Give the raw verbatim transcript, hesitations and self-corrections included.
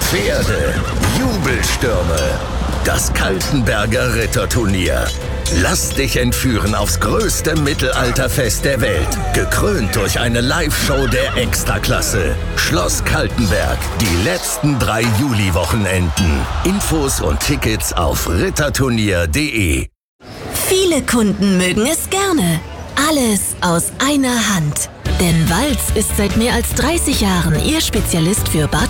Pferde, Jubelstürme. Das Kaltenberger Ritterturnier. Lass dich entführen aufs größte Mittelalterfest der Welt. Gekrönt durch eine Live-Show der Extraklasse. Schloss Kaltenberg. Die letzten drei Juli-Wochenenden. Infos und Tickets auf ritterturnier punkt de. Viele Kunden mögen es gerne. Alles aus einer Hand. Denn Walz ist seit mehr als dreißig Jahren Ihr Spezialist für Bad